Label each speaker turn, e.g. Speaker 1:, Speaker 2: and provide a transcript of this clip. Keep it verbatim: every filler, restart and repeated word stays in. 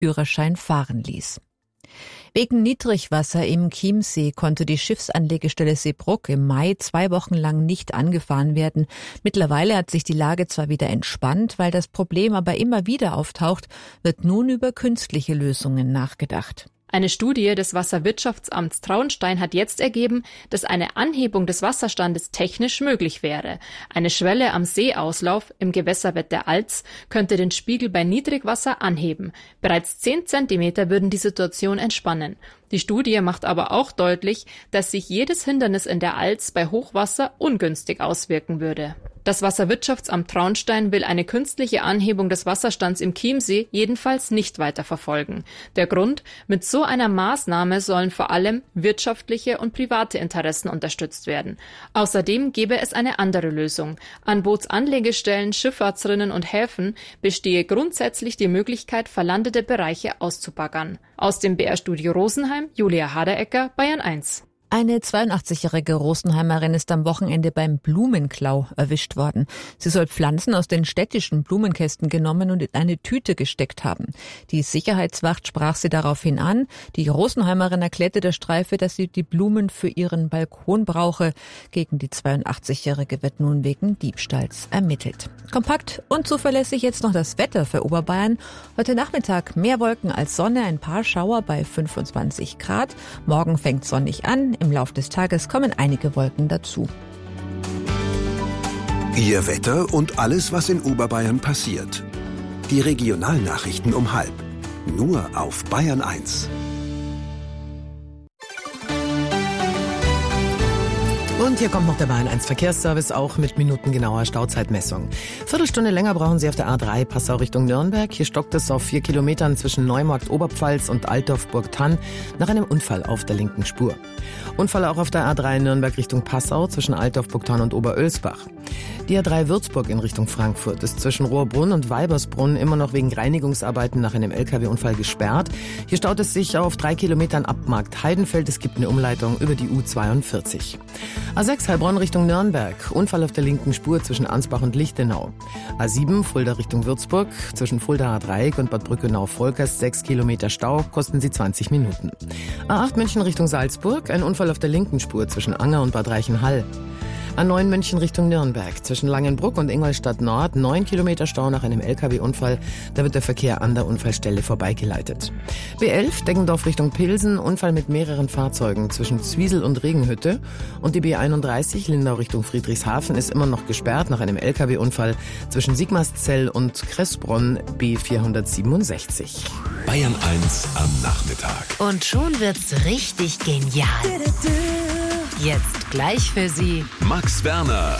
Speaker 1: Führerschein fahren ließ. Wegen Niedrigwasser im Chiemsee konnte die Schiffsanlegestelle Seebrugg im Mai zwei Wochen lang nicht angefahren werden. Mittlerweile hat sich die Lage zwar wieder entspannt, weil das Problem aber immer wieder auftaucht, wird nun über künstliche Lösungen nachgedacht.
Speaker 2: Eine Studie des Wasserwirtschaftsamts Traunstein hat jetzt ergeben, dass eine Anhebung des Wasserstandes technisch möglich wäre. Eine Schwelle am Seeauslauf im Gewässerbett der Alz könnte den Spiegel bei Niedrigwasser anheben. Bereits zehn Zentimeter würden die Situation entspannen. Die Studie macht aber auch deutlich, dass sich jedes Hindernis in der Alz bei Hochwasser ungünstig auswirken würde. Das Wasserwirtschaftsamt Traunstein will eine künstliche Anhebung des Wasserstands im Chiemsee jedenfalls nicht weiter verfolgen. Der Grund: Mit so einer Maßnahme sollen vor allem wirtschaftliche und private Interessen unterstützt werden. Außerdem gäbe es eine andere Lösung. An Bootsanlegestellen, Schifffahrtsrinnen und Häfen bestehe grundsätzlich die Möglichkeit, verlandete Bereiche auszubaggern. Aus dem B R-Studio Rosenheim, Julia Haderecker, Bayern eins.
Speaker 1: Eine zweiundachtzigjährige Rosenheimerin ist am Wochenende beim Blumenklau erwischt worden. Sie soll Pflanzen aus den städtischen Blumenkästen genommen und in eine Tüte gesteckt haben. Die Sicherheitswacht sprach sie daraufhin an. Die Rosenheimerin erklärte der Streife, dass sie die Blumen für ihren Balkon brauche. Gegen die zweiundachtzigjährige wird nun wegen Diebstahls ermittelt. Kompakt und zuverlässig jetzt noch das Wetter für Oberbayern. Heute Nachmittag mehr Wolken als Sonne, ein paar Schauer bei fünfundzwanzig Grad. Morgen fängt sonnig an. Im Lauf des Tages kommen einige Wolken dazu.
Speaker 3: Ihr Wetter und alles, was in Oberbayern passiert. Die Regionalnachrichten um halb. Nur auf Bayern eins.
Speaker 4: Und hier kommt noch der Bayern eins Verkehrsservice, auch mit minutengenauer Stauzeitmessung. Viertelstunde länger brauchen Sie auf der A drei Passau Richtung Nürnberg. Hier stockt es auf vier Kilometern zwischen Neumarkt Oberpfalz und Altdorf-Burgthann nach einem Unfall auf der linken Spur. Unfall auch auf der A drei Nürnberg Richtung Passau zwischen Altdorf-Burgthann und Oberölsbach. Die A drei Würzburg in Richtung Frankfurt ist zwischen Rohrbrunn und Weibersbrunn immer noch wegen Reinigungsarbeiten nach einem L K W-Unfall gesperrt. Hier staut es sich auf drei Kilometern ab Markt Heidenfeld. Es gibt eine Umleitung über die U zweiundvierzig. A sechs Heilbronn Richtung Nürnberg. Unfall auf der linken Spur zwischen Ansbach und Lichtenau. A sieben Fulda Richtung Würzburg. Zwischen Fuldaer Dreieck und Bad Brückenau-Volkers sechs Kilometer Stau, kosten sie zwanzig Minuten. A acht München Richtung Salzburg. Ein Unfall auf der linken Spur zwischen Anger und Bad Reichenhall. A neun München Richtung Nürnberg. Zwischen Langenbruck und Ingolstadt Nord neun Kilometer Stau nach einem L K W-Unfall. Da wird der Verkehr an der Unfallstelle vorbeigeleitet. B elf Deggendorf Richtung Pilsen. Unfall mit mehreren Fahrzeugen zwischen Zwiesel und Regenhütte. Und die B einunddreißig Lindau Richtung Friedrichshafen ist immer noch gesperrt nach einem L K W-Unfall zwischen Sigmarszell und Kressbronn B vierhundertsiebenundsechzig.
Speaker 3: Bayern eins am Nachmittag.
Speaker 5: Und schon wird's richtig genial. Jetzt gleich für Sie
Speaker 3: Max Werner.